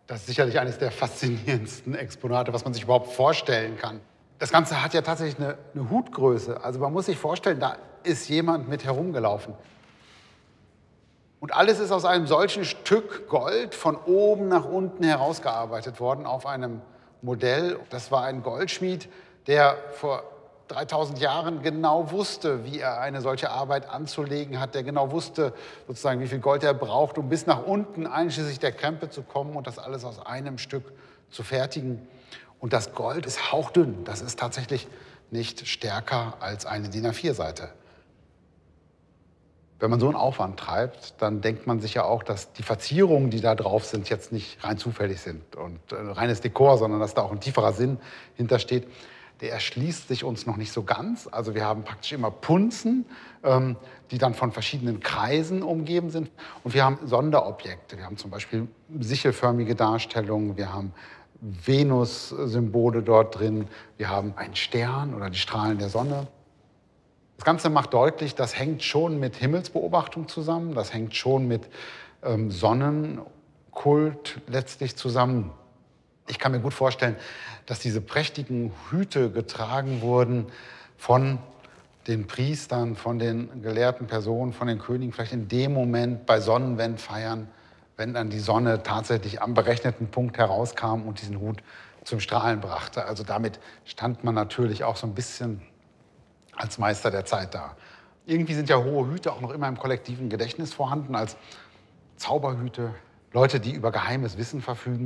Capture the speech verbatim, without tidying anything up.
Das ist sicherlich eines der faszinierendsten Exponate, was man sich überhaupt vorstellen kann. Das Ganze hat ja tatsächlich eine, eine Hutgröße. Also man muss sich vorstellen, da ist jemand mit herumgelaufen. Und alles ist aus einem solchen Stück Gold von oben nach unten herausgearbeitet worden auf einem Modell. Das war ein Goldschmied, der vor dreitausend Jahren genau wusste, wie er eine solche Arbeit anzulegen hat, der genau wusste, sozusagen, wie viel Gold er braucht, um bis nach unten einschließlich der Krempe zu kommen und das alles aus einem Stück zu fertigen. Und das Gold ist hauchdünn. Das ist tatsächlich nicht stärker als eine D I N A vier Seite. Wenn man so einen Aufwand treibt, dann denkt man sich ja auch, dass die Verzierungen, die da drauf sind, jetzt nicht rein zufällig sind und äh, reines Dekor, sondern dass da auch ein tieferer Sinn hintersteht. Der erschließt sich uns noch nicht so ganz. Also wir haben praktisch immer Punzen, ähm, die dann von verschiedenen Kreisen umgeben sind. Und wir haben Sonderobjekte. Wir haben zum Beispiel sichelförmige Darstellungen, wir haben Venus-Symbole dort drin, wir haben einen Stern oder die Strahlen der Sonne. Das Ganze macht deutlich, das hängt schon mit Himmelsbeobachtung zusammen, das hängt schon mit ähm, Sonnenkult letztlich zusammen. Ich kann mir gut vorstellen, dass diese prächtigen Hüte getragen wurden von den Priestern, von den gelehrten Personen, von den Königen, vielleicht in dem Moment bei Sonnenwendfeiern, wenn dann die Sonne tatsächlich am berechneten Punkt herauskam und diesen Hut zum Strahlen brachte. Also damit stand man natürlich auch so ein bisschen als Meister der Zeit da. Irgendwie sind ja hohe Hüte auch noch immer im kollektiven Gedächtnis vorhanden, als Zauberhüte, Leute, die über geheimes Wissen verfügen.